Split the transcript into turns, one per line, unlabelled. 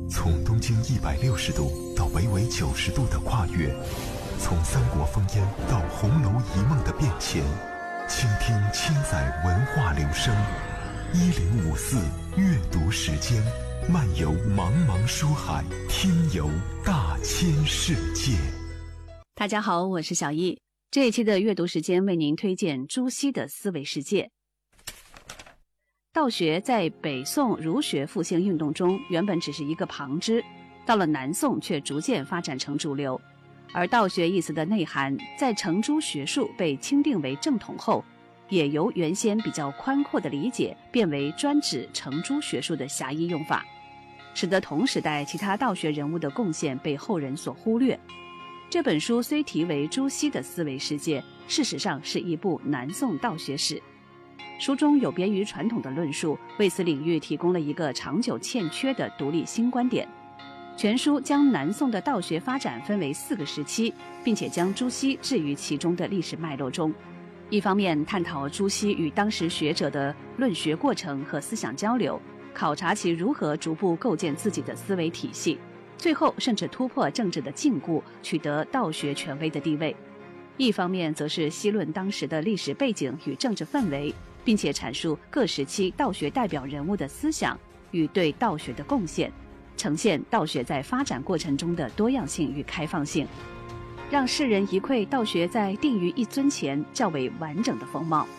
从东经160度到北纬90度的跨越，从三国烽烟到红楼一梦的变迁，倾听千载文化流声。1054阅读时间，漫游茫茫书海，听游大千世界。
大家好，我是小易。这一期的阅读时间为您推荐朱熹的思维世界。道学在北宋儒学复兴运动中原本只是一个旁支，到了南宋却逐渐发展成主流。而道学一词的内涵在程朱学术被钦定为正统后，也由原先比较宽阔的理解变为专指程朱学术的狭义用法，使得同时代其他道学人物的贡献被后人所忽略。这本书虽题为朱熹的思维世界，事实上是一部南宋道学史。书中有别于传统的论述，为此领域提供了一个长久欠缺的独立新观点。全书将南宋的道学发展分为4个时期，并且将朱熹置于其中的历史脉络中。一方面探讨朱熹与当时学者的论学过程和思想交流，考察其如何逐步构建自己的思维体系，最后甚至突破政治的禁锢，取得道学权威的地位。一方面则是析论当时的历史背景与政治氛围，并且阐述各时期道学代表人物的思想与对道学的贡献，呈现道学在发展过程中的多样性与开放性，让世人一窥道学在定于一尊前较为完整的风貌。